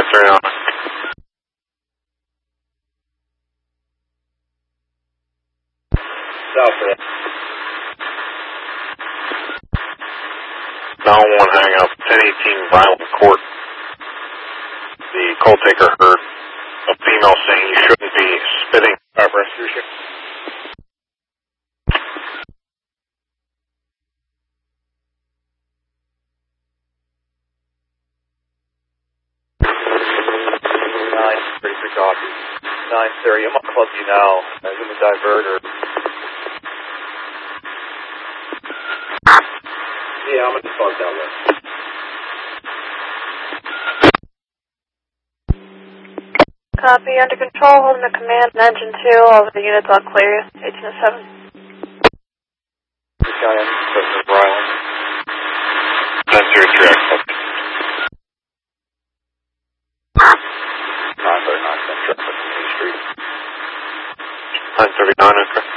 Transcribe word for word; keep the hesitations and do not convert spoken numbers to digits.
thirty-nine. South of nine one one hang up, ten eighteen Violent Court. The call taker heard a female saying you shouldn't be spitting. our restitution. nine thirty-three copy. nine thirty, I'm on Club U now. I was in the diverter. Yeah, I'm gonna fog down there. Copy, under control, holding the command, engine two, all of the units all clear, eighteen oh seven. This guy in, President Ryland. nine thirty-three, accept. nine thirty-nine, Central, Main Street. nine thirty-nine, okay.